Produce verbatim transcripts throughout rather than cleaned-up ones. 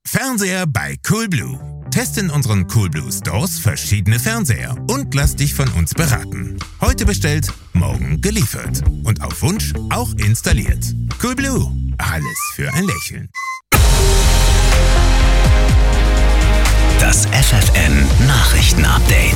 Fernseher bei Coolblue. Teste in unseren Coolblue Stores verschiedene Fernseher und lass dich von uns beraten. Heute bestellt, morgen geliefert. Und auf Wunsch auch installiert. Coolblue. Alles für ein Lächeln. Das F F N Nachrichten-Update.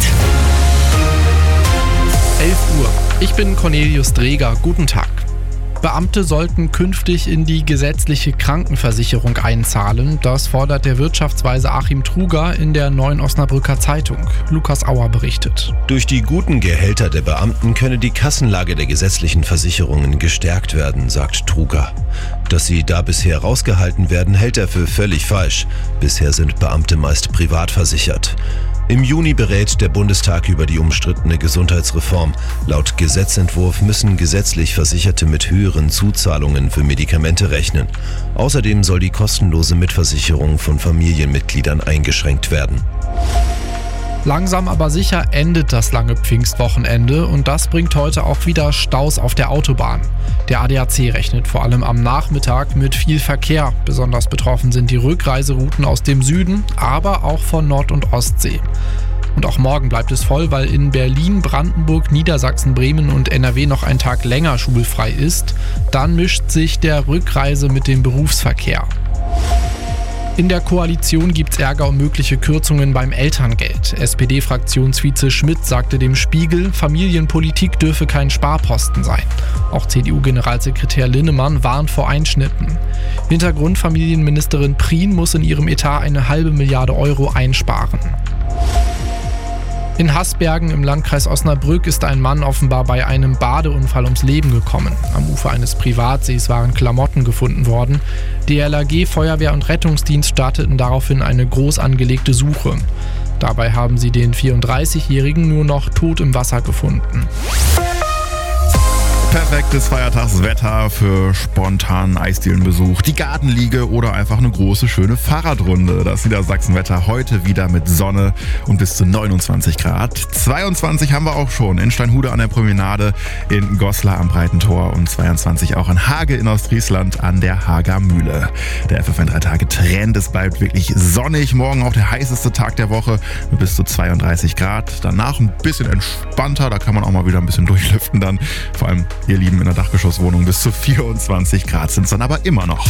elf Uhr. Ich bin Cornelius Dreger. Guten Tag. Beamte sollten künftig in die gesetzliche Krankenversicherung einzahlen. Das fordert der Wirtschaftsweise Achim Truger in der Neuen Osnabrücker Zeitung. Lukas Auer berichtet. Durch die guten Gehälter der Beamten könne die Kassenlage der gesetzlichen Versicherungen gestärkt werden, sagt Truger. Dass sie da bisher rausgehalten werden, hält er für völlig falsch. Bisher sind Beamte meist privat versichert. Im Juni berät der Bundestag über die umstrittene Gesundheitsreform. Laut Gesetzentwurf müssen gesetzlich Versicherte mit höheren Zuzahlungen für Medikamente rechnen. Außerdem soll die kostenlose Mitversicherung von Familienmitgliedern eingeschränkt werden. Langsam aber sicher endet das lange Pfingstwochenende und das bringt heute auch wieder Staus auf der Autobahn. Der A D A C rechnet vor allem am Nachmittag mit viel Verkehr. Besonders betroffen sind die Rückreiserouten aus dem Süden, aber auch von Nord- und Ostsee. Und auch morgen bleibt es voll, weil in Berlin, Brandenburg, Niedersachsen, Bremen und N R W noch ein Tag länger schulfrei ist. Dann mischt sich der Rückreise mit dem Berufsverkehr. In der Koalition gibt's Ärger um mögliche Kürzungen beim Elterngeld. S P D-Fraktionsvize Schmidt sagte dem Spiegel, Familienpolitik dürfe kein Sparposten sein. Auch C D U-Generalsekretär Linnemann warnt vor Einschnitten. Hintergrund: Familienministerin Prien muss in ihrem Etat eine halbe Milliarde Euro einsparen. In Hasbergen im Landkreis Osnabrück ist ein Mann offenbar bei einem Badeunfall ums Leben gekommen. Am Ufer eines Privatsees waren Klamotten gefunden worden. D L R G, Feuerwehr und Rettungsdienst starteten daraufhin eine groß angelegte Suche. Dabei haben sie den vierunddreißigjährigen nur noch tot im Wasser gefunden. Perfektes Feiertagswetter für spontanen Eisdielenbesuch, die Gartenliege oder einfach eine große, schöne Fahrradrunde. Das Niedersachsenwetter heute wieder mit Sonne und bis zu neunundzwanzig Grad. zweiundzwanzig haben wir auch schon in Steinhude an der Promenade, in Goslar am Breitentor und zweiundzwanzig auch in Hage in Ostfriesland an der Hager Mühle. Der F F N drei Tage Trend, es bleibt wirklich sonnig. Morgen auch der heißeste Tag der Woche mit bis zu zweiunddreißig Grad. Danach ein bisschen entspannter, da kann man auch mal wieder ein bisschen durchlüften dann. Vor allem ihr Lieben in der Dachgeschosswohnung bis zu vierundzwanzig Grad sind es dann aber immer noch.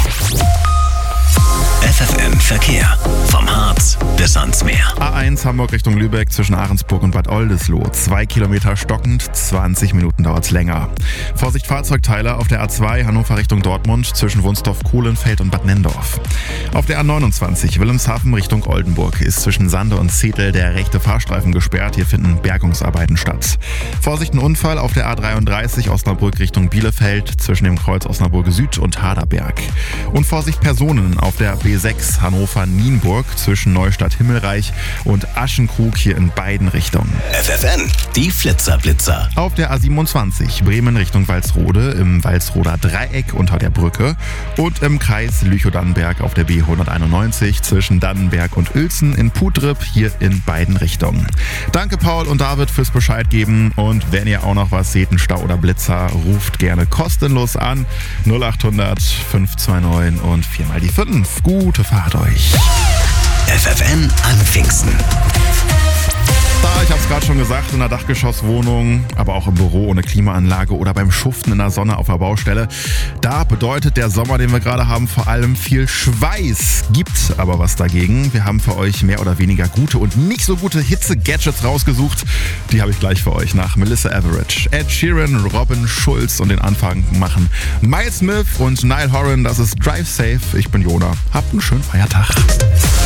F F N Verkehr. Vom Harz bis ans Meer. A eins Hamburg Richtung Lübeck zwischen Ahrensburg und Bad Oldesloe. Zwei Kilometer stockend, zwanzig Minuten dauert's länger. Vorsicht Fahrzeugteile auf der A zwei Hannover Richtung Dortmund zwischen Wunstorf-Kohlenfeld und Bad Nendorf. Auf der A neunundzwanzig Wilhelmshaven Richtung Oldenburg ist zwischen Sande und Zetel der rechte Fahrstreifen gesperrt. Hier finden Bergungsarbeiten statt. Vorsicht ein Unfall auf der A dreiunddreißig Osnabrück Richtung Bielefeld zwischen dem Kreuz Osnabrück Süd und Haderberg. Und Vorsicht Personen auf der B sechs Hannover-Nienburg zwischen Neustadt-Himmelreich und Aschenkrug hier in beiden Richtungen. F F N, die Flitzer-Blitzer. Auf der A siebenundzwanzig Bremen Richtung Walsrode im Walsroder Dreieck unter der Brücke und im Kreis Lüchow-Dannenberg auf der B hunderteinundneunzig zwischen Dannenberg und Uelzen in Putrip hier in beiden Richtungen. Danke Paul und David fürs Bescheid geben und wenn ihr auch noch was seht, einen Stau oder Blitzer, ruft gerne kostenlos an null achthundert fünf zwei neun und viermal die fünf. Gute Fahrt euch. F F N an Pfingsten. Da, ich hab's gerade schon gesagt, in der Dachgeschosswohnung, aber auch im Büro ohne Klimaanlage oder beim Schuften in der Sonne auf der Baustelle. Da bedeutet der Sommer, den wir gerade haben, vor allem viel Schweiß. Gibt aber was dagegen. Wir haben für euch mehr oder weniger gute und nicht so gute Hitze-Gadgets rausgesucht. Die habe ich gleich für euch nach Melissa Etheridge, Ed Sheeran, Robin Schulz und den Anfang machen Miles Smith und Niall Horan. Das ist Drive Safe. Ich bin Jona. Habt einen schönen Feiertag.